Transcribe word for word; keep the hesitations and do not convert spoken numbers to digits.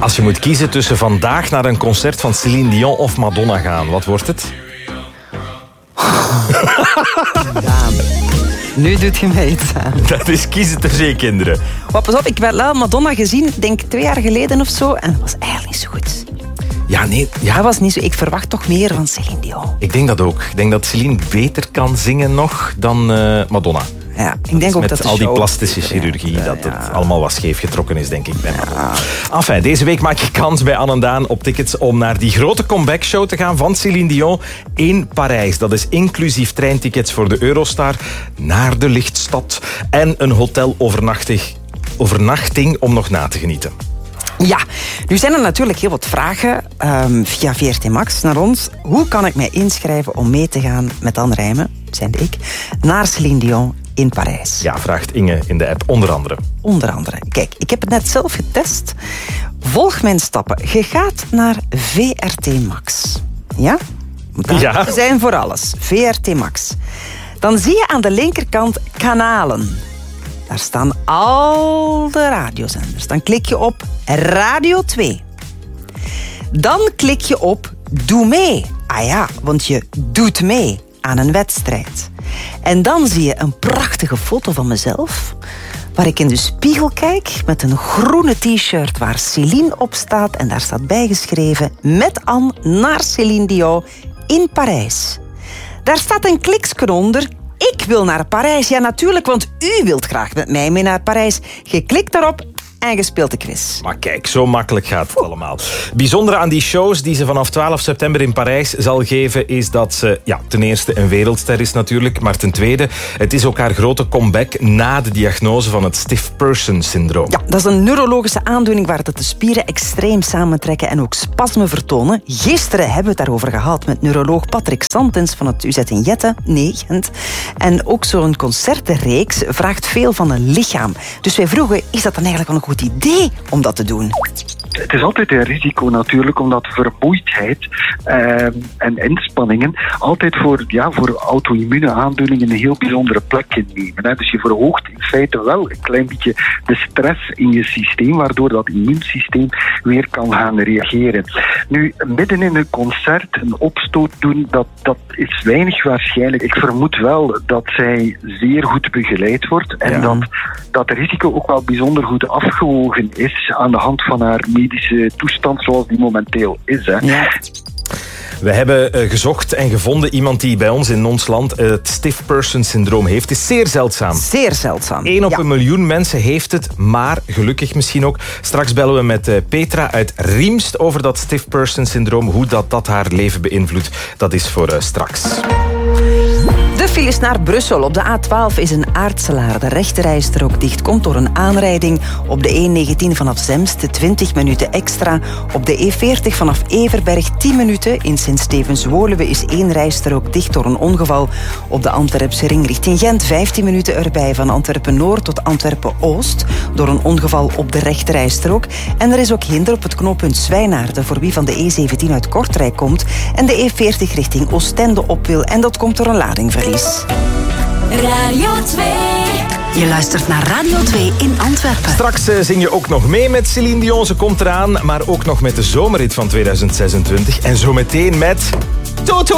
Als je moet kiezen tussen vandaag naar een concert van Céline Dion of Madonna gaan, wat wordt het? Ja, nu doet je mij iets aan. Dat is kiezen tussen je kinderen. Maar pas op, ik heb wel Madonna gezien, denk twee jaar geleden of zo. En dat was eigenlijk niet zo goed. Ja, nee. Ja. Dat was niet zo. Ik verwacht toch meer van Céline Dion. Ik denk dat ook. Ik denk dat Céline beter kan zingen nog dan uh, Madonna. Ja, ik denk ook met dat de al die show... plastische chirurgie, ja, dat ja. het allemaal wat scheef getrokken is, denk ik, bij Madonna. Ja. Enfin, deze week maak je kans bij Anne en Daan op tickets om naar die grote comeback-show te gaan van Céline Dion in Parijs. Dat is inclusief treintickets voor de Eurostar naar de lichtstad en een hotel-overnachting om nog na te genieten. Ja, nu zijn er natuurlijk heel wat vragen um, via V R T Max naar ons. Hoe kan ik mij inschrijven om mee te gaan met Dan Rijmen, zijn ik, naar Céline Dion in Parijs? Ja, vraagt Inge in de app, onder andere. Onder andere. Kijk, ik heb het net zelf getest. Volg mijn stappen. Je gaat naar V R T Max. Ja? Daar ja. zijn voor alles. V R T Max. Dan zie je aan de linkerkant kanalen. Daar staan al de radiozenders. Dan klik je op Radio twee. Dan klik je op Doe mee. Ah ja, want je doet mee aan een wedstrijd. En dan zie je een prachtige foto van mezelf, waar ik in de spiegel kijk met een groene t-shirt waar Céline op staat. En daar staat bijgeschreven met Anne naar Céline Dion in Parijs. Daar staat een kliksken onder. Ik wil naar Parijs. Ja, natuurlijk, want u wilt graag met mij mee naar Parijs. Je klikt daarop en je speelt de quiz. Maar kijk, zo makkelijk gaat het allemaal. Bijzondere aan die shows die ze vanaf twaalf september in Parijs zal geven, is dat ze ja, ten eerste een wereldster is natuurlijk, maar ten tweede, het is ook haar grote comeback na de diagnose van het stiff person syndroom. Ja, dat is een neurologische aandoening waar de spieren extreem samentrekken en ook spasmen vertonen. Gisteren hebben we het daarover gehad met neuroloog Patrick Santens van het U Z in Jette, nee, Gent. En ook zo'n concertenreeks vraagt veel van een lichaam. Dus wij vroegen, is dat dan eigenlijk wel een goed idee om dat te doen? Het is altijd een risico natuurlijk, omdat vermoeidheid eh, en inspanningen altijd voor, ja, voor auto-immune aandoeningen een heel bijzondere plek innemen. Hè. Dus je verhoogt in feite wel een klein beetje de stress in je systeem, waardoor dat immuunsysteem weer kan gaan reageren. Nu, midden in een concert een opstoot doen, dat, dat is weinig waarschijnlijk. Ik vermoed wel dat zij zeer goed begeleid wordt en ja. dat, dat het risico ook wel bijzonder goed afgewogen is aan de hand van haar medische toestand zoals die momenteel is. Hè. Ja. We hebben uh, gezocht en gevonden iemand die bij ons in ons land uh, het stiff person syndroom heeft. Het is zeer zeldzaam. Zeer zeldzaam. Eén op ja. een miljoen mensen heeft het, maar gelukkig misschien ook. Straks bellen we met uh, Petra uit Riemst over dat stiff person syndroom. Hoe dat, dat haar leven beïnvloedt, dat is voor uh, straks. De files naar Brussel. Op de A twaalf is een Aartselaar. De rechterrijstrook dicht komt door een aanrijding. Op de E negentien vanaf Zemst twintig minuten extra. Op de E veertig vanaf Everberg tien minuten. In Sint-Stevens-Woluwe is één rijstrook dicht door een ongeval. Op de Antwerpse ring richting Gent vijftien minuten erbij. Van Antwerpen-Noord tot Antwerpen-Oost. Door een ongeval op de rechterrijstrook. En er is ook hinder op het knooppunt Zwijnaarden voor wie van de E zeventien uit Kortrijk komt. En de E veertig richting Oostende op wil. En dat komt door een ladingverlies. Radio twee. Je luistert naar Radio twee in Antwerpen. Straks uh, zing je ook nog mee met Céline Dion. Ze komt eraan, maar ook nog met de zomerrit van tweeduizend zesentwintig. En zometeen met... Toto!